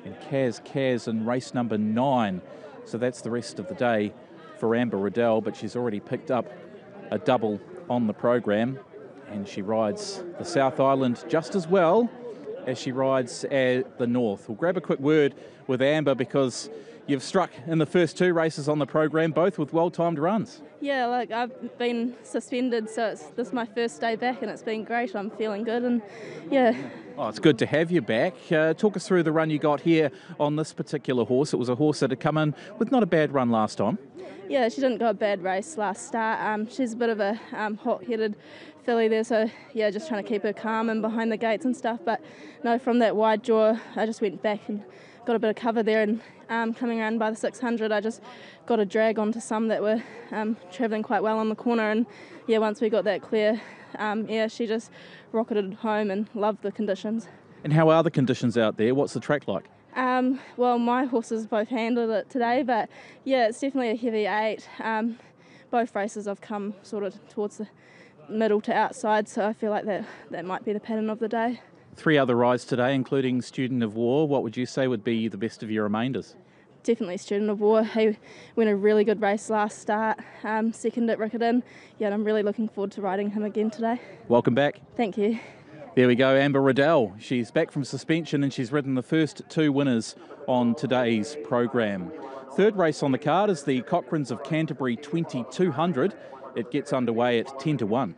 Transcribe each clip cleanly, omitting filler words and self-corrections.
and Kaz in race number 9. So that's the rest of the day for Amber Riddell, but she's already picked up a double on the program, and she rides the South Island just as well as she rides the North. We'll grab a quick word with Amber because you've struck in the first 2 races on the program, both with well-timed runs. Yeah, like I've been suspended, so this is my first day back and it's been great. I'm feeling good and yeah. Oh, it's good to have you back. Talk us through the run you got here on this particular horse. It was a horse that had come in with not a bad run last time. Yeah, she didn't go a bad race last start. She's a bit of a hot-headed filly there, so yeah, just trying to keep her calm and behind the gates and stuff. But no, from that wide jaw, I just went back and got a bit of cover there, and coming around by the 600, I just got a drag onto some that were travelling quite well on the corner, and yeah, once we got that clear, she just rocketed home and loved the conditions. And how are the conditions out there? What's the track like? Well, my horses both handled it today, but yeah, it's definitely a heavy 8. Both races I've come sort of towards the middle to outside, so I feel like that might be the pattern of the day. 3 other rides today, including Student of War. What would you say would be the best of your remainders? Definitely Student of War. He went a really good race last start, second at Riccarton. Yeah, and I'm really looking forward to riding him again today. Welcome back. Thank you. There we go, Amber Riddell. She's back from suspension and she's ridden the first 2 winners on today's program. Third race on the card is the Cochranes of Canterbury 2200. It gets underway at 10 to 1.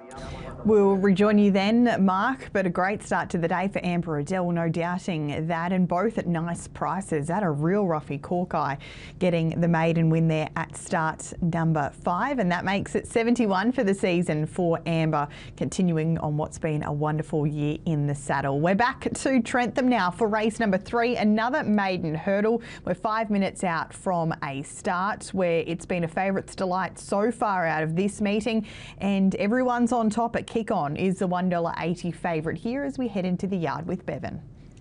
We'll rejoin you then, Mark, but a great start to the day for Amber Riddell, no doubting that, and both at nice prices. At a real roughie, Corkeye getting the maiden win there at start number 5, and that makes it 71 for the season for Amber, continuing on what's been a wonderful year in the saddle. We're back to Trentham now for race number 3, another maiden hurdle. We're 5 minutes out from a start where it's been a favourite's delight so far out of this meeting, and everyone's on top at Kick On is the $1.80 favourite here as we head into the yard with Bevan.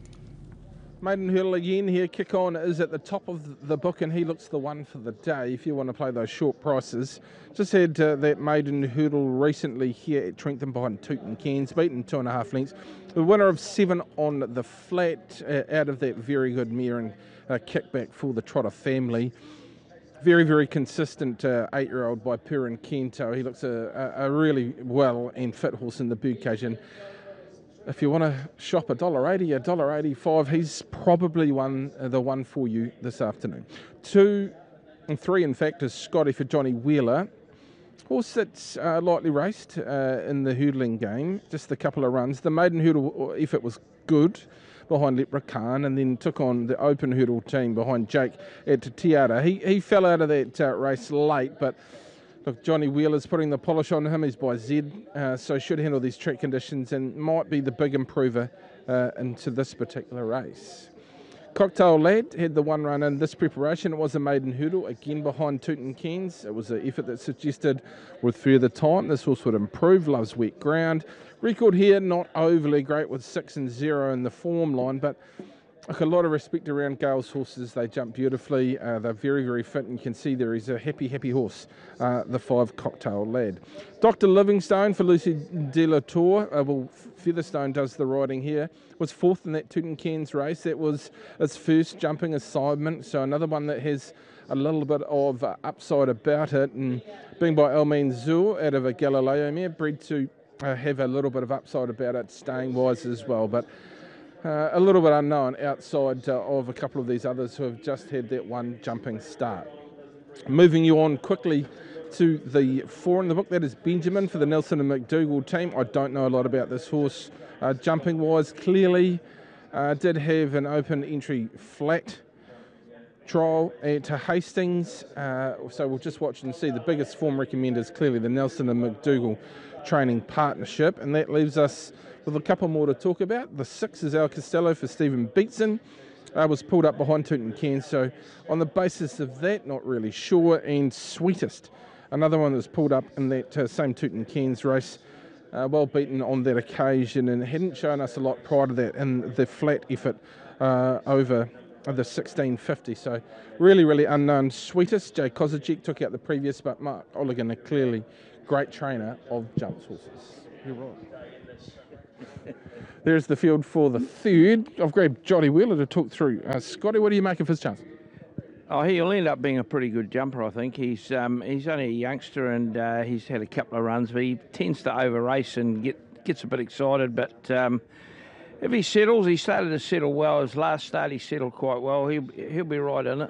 Maiden hurdle again here. Kick On is at the top of the book and he looks the one for the day if you want to play those short prices. Just had that maiden hurdle recently here at Trentham behind Tootin Cairns, beaten 2.5 lengths. The winner of 7 on the flat out of that very good mare and kickback for the Trotter family. Very, very consistent 8-year-old by Perrin Kento. He looks a really well and fit horse in the birdcage. And if you want to shop $1.80, $1.85, he's probably the one for you this afternoon. 2 and 3, in fact, is Scotty for Johnny Wheeler. Horse that's lightly raced in the hurdling game, just a couple of runs. The maiden hurdle effort was good behind Leprechaun, and then took on the open hurdle team behind Jake at Tiara. He fell out of that race late, but look, Johnny Wheeler's putting the polish on him. He's by Z, so should handle these track conditions and might be the big improver into this particular race. Cocktail Lad had the 1 run in this preparation. It was a maiden hurdle, again behind Tootin Cairns. It was an effort that suggested with further time this horse would improve, loves wet ground. Record here, not overly great with 6 and 0 in the form line, but look, a lot of respect around Gale's horses. They jump beautifully. They're very, very fit, and you can see there is a happy, happy horse, the 5 Cocktail Lad. Dr. Livingstone for Lucy de la Tour. Well, Featherstone does the riding here. Was 4th in that Tootin Cairns race. That was his first jumping assignment, so another one that has a little bit of upside about it, and being by Elmine Zur out of a Galileo mare, bred to have a little bit of upside about it, staying wise as well, but a little bit unknown outside of a couple of these others who have just had that 1 jumping start. Moving you on quickly to the 4 in the book, that is Benjamin for the Nelson and McDougall team. I don't know a lot about this horse jumping wise. Clearly did have an open entry flat trial at Hastings, so we'll just watch and see. The biggest form recommender is clearly the Nelson and McDougall training partnership, and that leaves us with a couple more to talk about. The 6 is El Costello for Stephen Beatson. Was pulled up behind Tootin Cairns, so on the basis of that, not really sure. And Sweetest, another one that was pulled up in that same Tootin Cairns race, well beaten on that occasion and hadn't shown us a lot prior to that in the flat effort over the 1650. So really, really unknown. Sweetest, Jay Kozacic took out the previous, but Mark Oligan, a clearly great trainer of jumps horses. You're right. There's the field for the third. I've grabbed Johnny Wheeler to talk through. Scotty, what do you make of his chance? Oh, he'll end up being a pretty good jumper, I think. He's only a youngster and he's had a couple of runs, but he tends to over-race and gets a bit excited. But if he settles, he started to settle well. His last start, he settled quite well. He'll be right in it.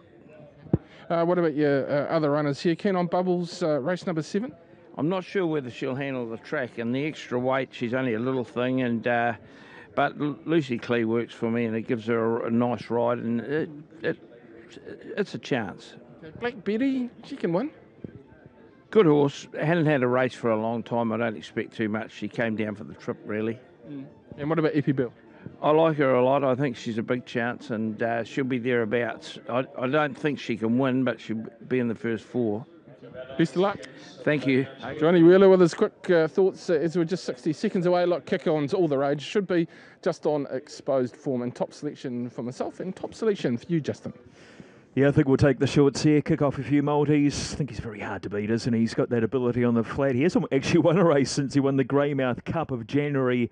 What about your other runners here? Keen on Bubbles, race number 7? I'm not sure whether she'll handle the track and the extra weight. She's only a little thing, and but Lucy Clee works for me, and it gives her a nice ride, and it's a chance. Black Betty, she can win. Good horse. Hadn't had a race for a long time. I don't expect too much. She came down for the trip, really. And what about Epi Bill? I like her a lot. I think she's a big chance, and she'll be thereabouts. I don't think she can win, but she'll be in the first 4. Best of luck. Thank you. Johnny Wheeler with his quick thoughts as we're just 60 seconds away. Like kick-ons, all the rage. Should be just on exposed form, and top selection for myself and top selection for you, Justin. Yeah, I think we'll take the shorts here, kick off a few multis. I think he's very hard to beat, isn't he? He's got that ability on the flat. He hasn't actually won a race since he won the Greymouth Cup of January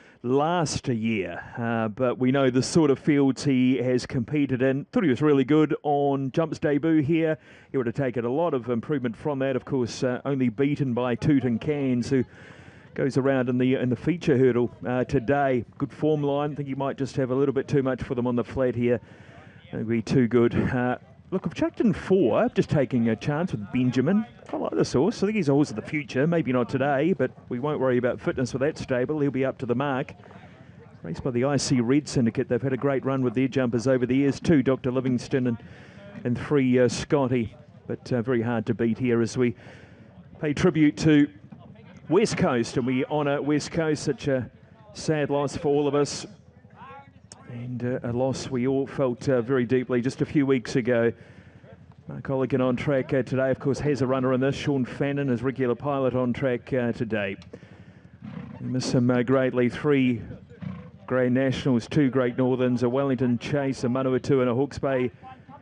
last year, but we know the sort of fields he has competed in. Thought he was really good on Jump's debut here. He would have taken a lot of improvement from that. Of course, only beaten by Tootin Cairns, who goes around in the feature hurdle today. Good form line. I think he might just have a little bit too much for them on the flat here. It'll be too good. Look, I've chucked in 4, just taking a chance with Benjamin. I like this horse. I think he's a horse of the future. Maybe not today, but we won't worry about fitness with that stable. He'll be up to the mark. Raced by the IC Red Syndicate. They've had a great run with their jumpers over the years. 2, Dr. Livingston, and 3, Scotty. But very hard to beat here as we pay tribute to West Coast, and we honour West Coast. Such a sad loss for all of us. And a loss we all felt very deeply just a few weeks ago. Mark Olligan on track today, of course, has a runner in this. Sean Fannin, his regular pilot, on track today. We miss him greatly. 3 Grand Nationals, 2 Great Northerns, a Wellington Chase, a Manawatu, and a Hawke's Bay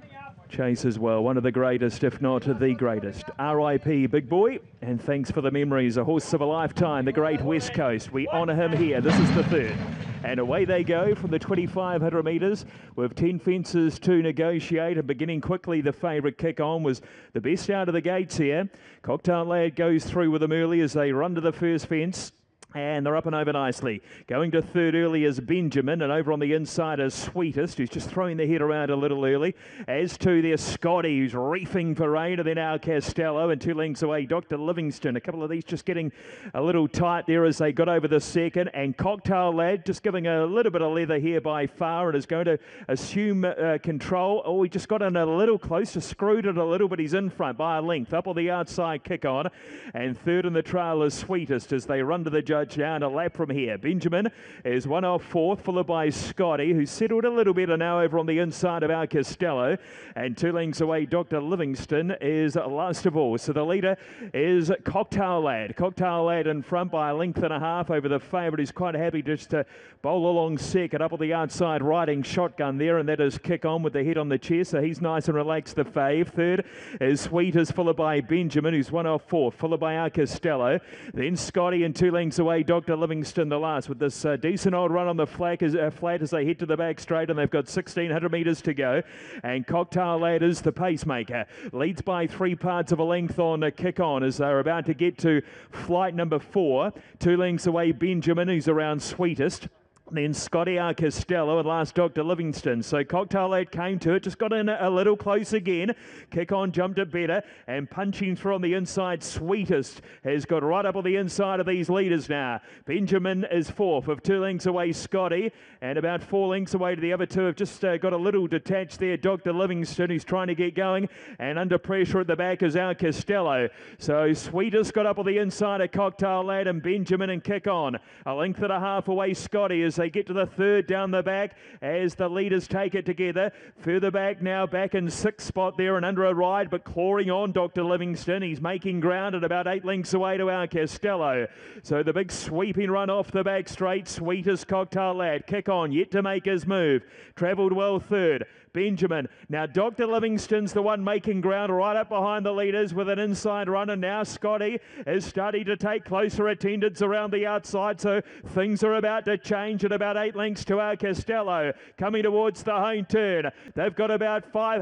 Chase as well. One of the greatest, if not the greatest. R.I.P. Big Boy, and thanks for the memories. A horse of a lifetime, the great West Coast. We honour him here. This is the 3rd. And away they go from the 2,500 metres with 10 fences to negotiate. And beginning quickly, the favourite Kick On was the best out of the gates here. Cocktail Lad goes through with them early as they run to the first fence. And they're up and over nicely. Going to 3rd early is Benjamin, and over on the inside is Sweetest, who's just throwing the head around a little early. As to their Scotty, who's reefing for rain, and then our Castello, and 2 lengths away, Dr. Livingston. A couple of these just getting a little tight there as they got over the second. And Cocktail Lad just giving a little bit of leather here by far, and is going to assume control. Oh, he just got in a little close, just screwed it a little, but he's in front by a length. Up on the outside, Kick On. And 3rd in the trail is Sweetest as they run to the judge down a lap from here. Benjamin is 1 off 4th, followed by Scotty, who's settled a little better now over on the inside of our Castello. And 2 lengths away, Dr. Livingston is last of all. So the leader is Cocktail Lad. Cocktail Lad in front by a length and a half over the favourite, who's quite happy just to bowl along second. Up on the outside, riding shotgun there, and that is Kick On with the head on the chest, so he's nice and relaxed, the fave. 3rd is Sweetest, followed by Benjamin, who's 1 off 4th, followed by our Castello. Then Scotty, and 2 lengths away, Dr. Livingston the last, with this decent old run on the flat as they head to the back straight, and they've got 1,600 metres to go. And Cocktail Lad is the pacemaker. Leads by 3 parts of a length on Kick On as they're about to get to flight number 4. 2 lengths away, Benjamin, who's around Sweetest. Then Scotty R. Castello and last Dr. Livingston. So Cocktail Lad came to it, just got in a little close again. Kick On jumped it better, and punching through on the inside, Sweetest has got right up on the inside of these leaders now. Benjamin is 4th of 2 lengths away, Scotty, and about 4 lengths away to the other 2 have just got a little detached there. Dr. Livingston, who's trying to get going, and under pressure at the back is our Castello. So Sweetest got up on the inside of Cocktail Lad and Benjamin and Kick On. A length and a half away, Scotty, is they get to the 3rd down the back as the leaders take it together. Further back now, back in 6th spot there and under a ride, but clawing on Dr. Livingston. He's making ground at about 8 lengths away to our Castello. So the big sweeping run off the back straight. Sweetest Cocktail Lad. Kick On, yet to make his move. Travelled well 3rd. Benjamin. Now Dr. Livingston's the one making ground right up behind the leaders with an inside run, and now Scotty is starting to take closer attendance around the outside, so things are about to change at about 8 lengths to our Costello, coming towards the home turn. They've got about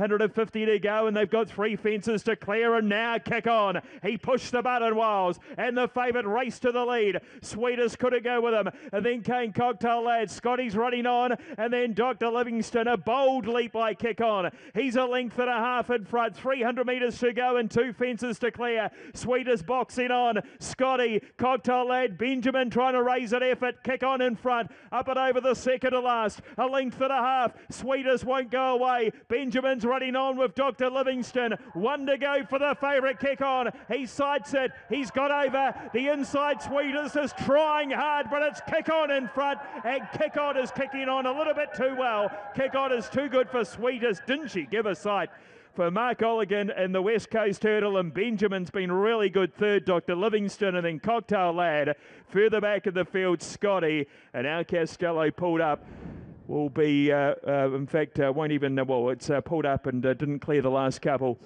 550 to go, and they've got 3 fences to clear, and now Kick On. He pushed the button, Wiles, and the favourite raced to the lead. Sweetest couldn't go with him, and then came Cocktail Lad. Scotty's running on, and then Dr. Livingston, a bold leap by Kick On. He's a length and a half in front, 300 metres to go and 2 fences to clear. Sweetest boxing on. Scotty, Cocktail Lad, Benjamin trying to raise an effort. Kick On in front, up and over the second to last. A length and a half. Sweetest won't go away. Benjamin's running on with Dr. Livingston. 1 to go for the favourite Kick On. He sights it. He's got over. The inside Sweetest is trying hard, but it's Kick On in front, and Kick On is kicking on a little bit too well. Kick On is too good for Sweetest. Didn't she give a sight for Mark Olligan and the West Coast Hurdle, and Benjamin's been really good third, Dr. Livingston, and then Cocktail Lad. Further back in the field, Scotty, and our Costello pulled up. Will be, in fact, won't even, well, it's pulled up and didn't clear the last couple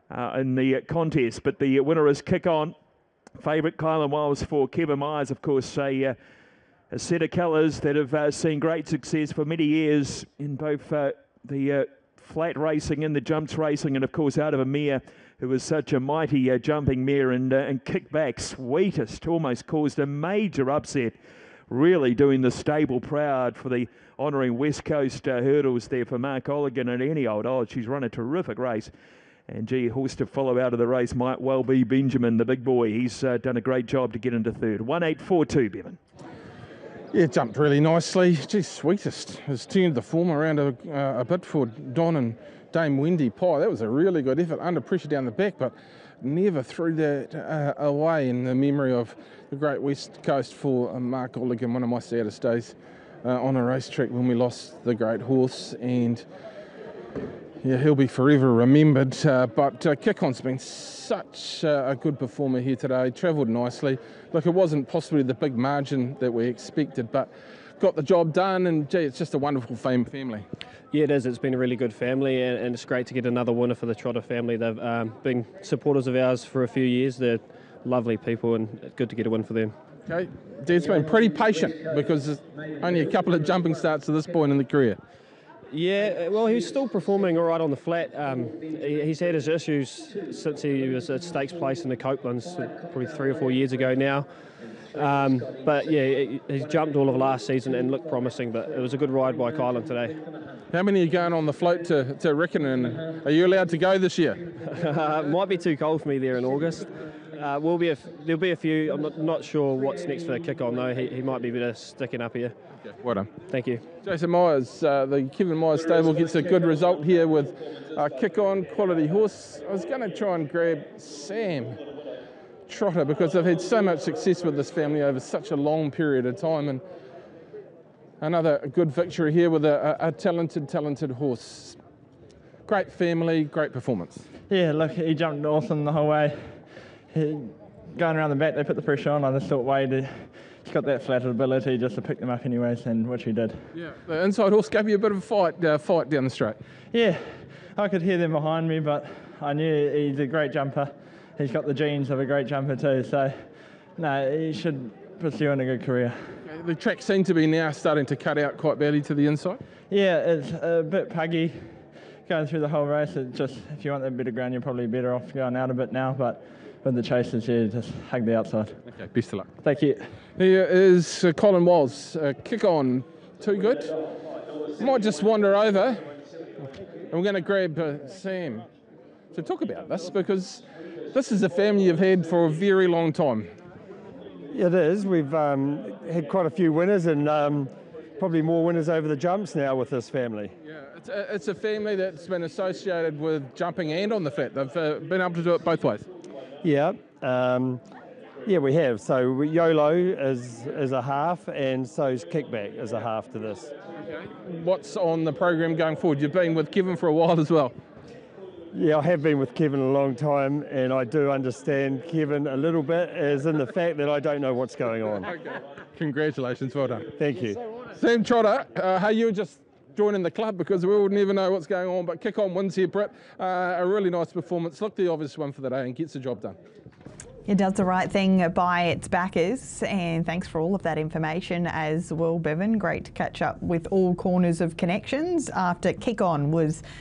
in the contest, but the winner is Kick On. Favourite Kylan Wiles for Kevin Myers, of course, a set of colours that have seen great success for many years in both the flat racing and the jumps racing, and of course out of a mare who was such a mighty jumping mare, and Kickback Sweetest almost caused a major upset, really doing the stable proud for the honouring West Coast hurdles there for Mark Olligan at any old odds. She's run a terrific race. And gee, horse to follow out of the race might well be Benjamin, the big boy. He's done a great job to get into third. 1-8-4-2, Bevan. Yeah, jumped really nicely. Gee, Sweetest has turned the form around a bit for Don and Dame Wendy Pye. That was a really good effort, under pressure down the back, but never threw that away in the memory of the great West Coast for Mark Olligan, one of my saddest days on a racetrack when we lost the great horse. And yeah, he'll be forever remembered, but Kick On's been such a good performer here today. Travelled nicely. Look, it wasn't possibly the big margin that we expected, but got the job done, and gee, it's just a wonderful family. Yeah, it is. It's been a really good family, and it's great to get another winner for the Trotter family. They've been supporters of ours for a few years. They're lovely people, and it's good to get a win for them. Okay, Dad's been pretty patient because there's only a couple of jumping starts to this point in the career. Yeah, well, he's still performing all right on the flat. He's had his issues since he was at Stakes Place in the Copelands, probably 3 or 4 years ago now. But yeah, he's jumped all of last season and looked promising, but it was a good ride by Kylan today. How many are going on the float to reckon, and are you allowed to go this year? Might be too cold for me there in August. There'll be a few. I'm not sure what's next for Kick On though. He might be better sticking up here. Okay, well done. Thank you. Jason Myers, the Kevin Myers stable gets a good result here with Kick On, quality horse. I was going to try and grab Sam Trotter because they've had so much success with this family over such a long period of time, and another good victory here with a talented horse. Great family, great performance. Yeah, look, he jumped awesome the whole way. Going around the back, they put the pressure on. I just thought Wade, he's got that flat ability just to pick them up anyways, and which he did. Yeah, the inside horse gave you a bit of a fight down the straight. Yeah, I could hear them behind me, but I knew he's a great jumper. He's got the genes of a great jumper too, so no, he should pursue a good career. Okay, the track seemed to be now starting to cut out quite badly to the inside. Yeah, it's a bit puggy going through the whole race. It just, if you want that bit of ground, you're probably better off going out a bit now, but with the chasers, yeah, just hug the outside. Okay, best of luck. Thank you. Here is Colin Wiles. Kick On, too good. Might just wander over, and we're going to grab Sam to talk about this, because this is a family you've had for a very long time. It is. We've had quite a few winners, and probably more winners over the jumps now with this family. Yeah, it's a family that's been associated with jumping and on the flat. They've been able to do it both ways. Yeah, yeah, we have. So YOLO is a half, and so's Kickback is a half to this. Okay. What's on the program going forward? You've been with Kevin for a while as well. Yeah, I have been with Kevin a long time, and I do understand Kevin a little bit, as in the fact that I don't know what's going on. Okay. Congratulations, well done. Thank you. Sam Trotter, hey, you were just joining the club because we would never know what's going on, but Kick On wins here, Britt. A really nice performance. Look the obvious one for the day and gets the job done. It does the right thing by its backers, and thanks for all of that information as well, Bevan. Great to catch up with all corners of Connections after Kick On was